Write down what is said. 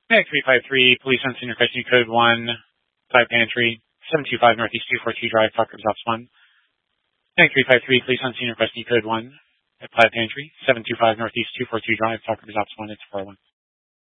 Medic 353, police on scene requesting code 1, 5 pantry, 725 Northeast 242 Drive, Talk Results 1. Medic 353, police on scene requesting code 1 at 5 pantry, 725 Northeast 242 Drive, Talk Results 1, it's 401.